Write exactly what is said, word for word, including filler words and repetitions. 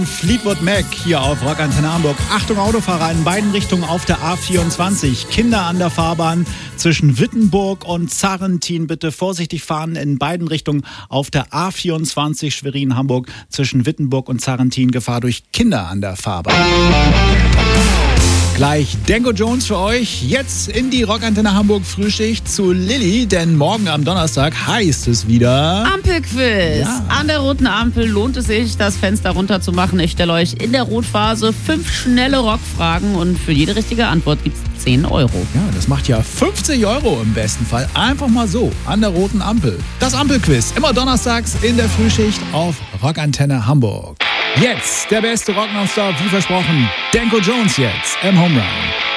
Fleetwood Mac hier auf Rockantenne Hamburg. Achtung Autofahrer in beiden Richtungen auf der A vierundzwanzig. Kinder an der Fahrbahn zwischen Wittenburg und Zarrentin. Bitte vorsichtig fahren in beiden Richtungen auf der A vierundzwanzig Schwerin-Hamburg zwischen Wittenburg und Zarrentin. Gefahr durch Kinder an der Fahrbahn. Gleich Danko Jones für euch. Jetzt in die Rockantenne Hamburg Frühschicht zu Lilly, denn morgen am Donnerstag heißt es wieder Ampelquiz. Ja. An der roten Ampel lohnt es sich, das Fenster runterzumachen. Ich stelle euch in der Rotphase fünf schnelle Rockfragen und für jede richtige Antwort gibt es zehn Euro. Ja, das macht ja fünfzig Euro im besten Fall. Einfach mal so an der roten Ampel. Das Ampelquiz, immer donnerstags in der Frühschicht auf Rockantenne Hamburg. Jetzt der beste Rock-Nonstar, wie versprochen, Danko Jones jetzt im Home Run.